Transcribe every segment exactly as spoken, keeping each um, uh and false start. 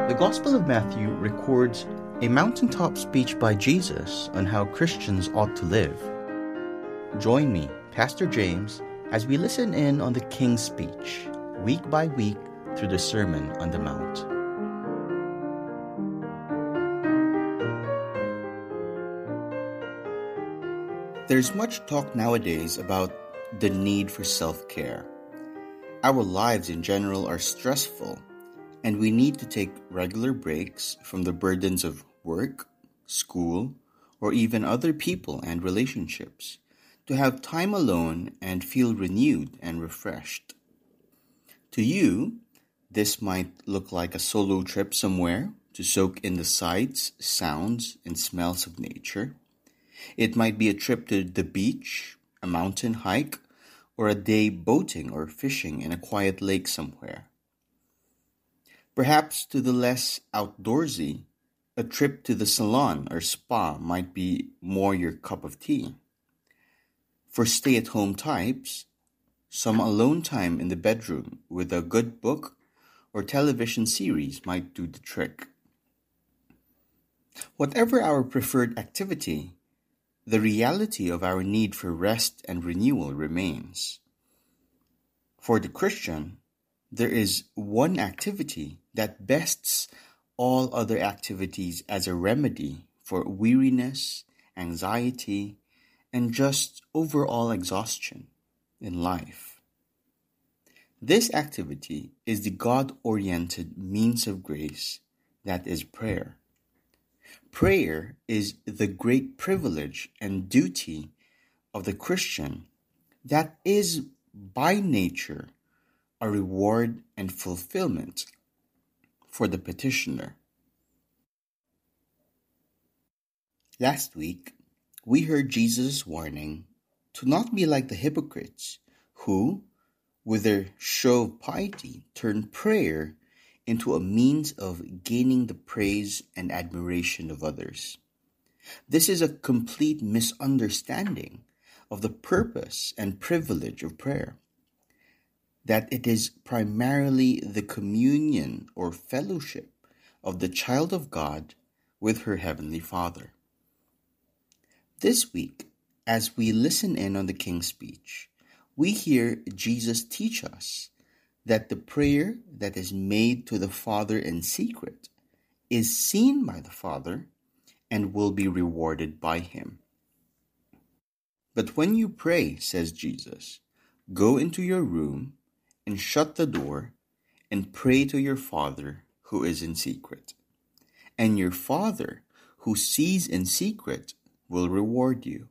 The Gospel of Matthew records a mountaintop speech by Jesus on how Christians ought to live. Join me, Pastor James, as we listen in on the King's speech, week by week through the Sermon on the Mount. There's much talk nowadays about the need for self-care. Our lives in general are stressful, and we need to take regular breaks from the burdens of work, school, or even other people and relationships to have time alone and feel renewed and refreshed. To you, this might look like a solo trip somewhere to soak in the sights, sounds, and smells of nature. It might be a trip to the beach, a mountain hike, or a day boating or fishing in a quiet lake somewhere. Perhaps to the less outdoorsy, a trip to the salon or spa might be more your cup of tea. For stay-at-home types, some alone time in the bedroom with a good book or television series might do the trick. Whatever our preferred activity, the reality of our need for rest and renewal remains. For the Christian, there is one activity that bests all other activities as a remedy for weariness, anxiety, and just overall exhaustion in life. This activity is the God-oriented means of grace that is prayer. Prayer is the great privilege and duty of the Christian that is by nature a reward and fulfillment for the petitioner. Last week, we heard Jesus' warning to not be like the hypocrites who, with their show of piety, turn prayer into a means of gaining the praise and admiration of others. This is a complete misunderstanding of the purpose and privilege of prayer, that it is primarily the communion or fellowship of the child of God with her Heavenly Father. This week, as we listen in on the King's speech, we hear Jesus teach us that the prayer that is made to the Father in secret is seen by the Father and will be rewarded by Him. But when you pray, says Jesus, go into your room and shut the door and pray to your Father who is in secret. And your Father who sees in secret will reward you.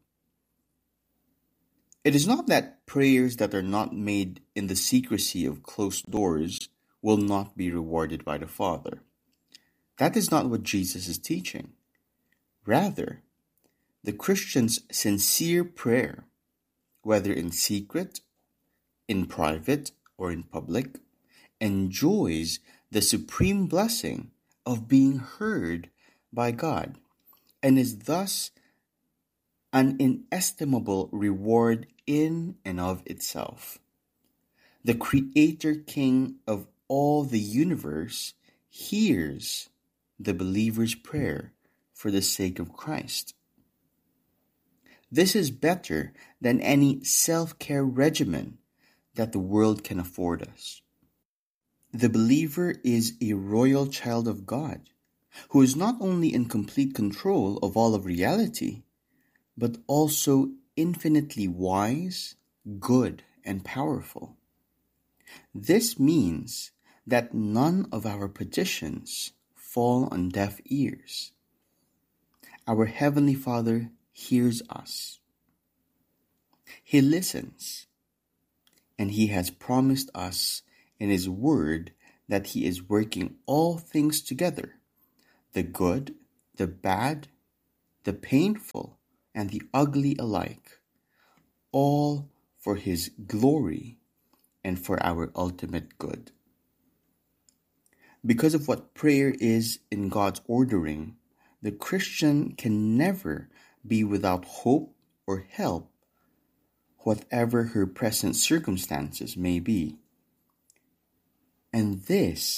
It is not that prayers that are not made in the secrecy of closed doors will not be rewarded by the Father. That is not what Jesus is teaching. Rather, the Christian's sincere prayer, whether in secret, in private, or in public, enjoys the supreme blessing of being heard by God and is thus an inestimable reward in and of itself. The Creator King of all the universe hears the believer's prayer for the sake of Christ. This is better than any self-care regimen that the world can afford us. The believer is a royal child of God, who is not only in complete control of all of reality, but also infinitely wise, good, and powerful. This means that none of our petitions fall on deaf ears. Our Heavenly Father hears us. He listens, and He has promised us in His Word that He is working all things together, the good, the bad, the painful, and the ugly alike, all for His glory and for our ultimate good. Because of what prayer is in God's ordering, the Christian can never be without hope or help, whatever her present circumstances may be. And this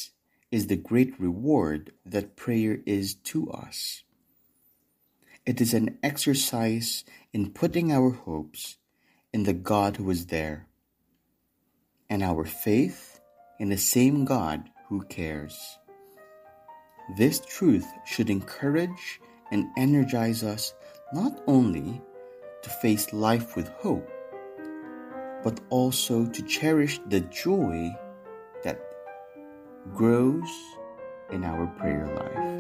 is the great reward that prayer is to us. It is an exercise in putting our hopes in the God who is there, and our faith in the same God who cares. This truth should encourage and energize us not only to face life with hope, but also to cherish the joy that grows in our prayer life.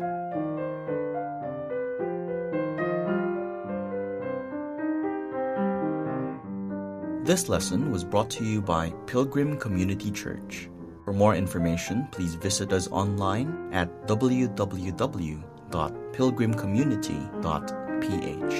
This lesson was brought to you by Pilgrim Community Church. For more information, please visit us online at w w w dot pilgrim community dot p h.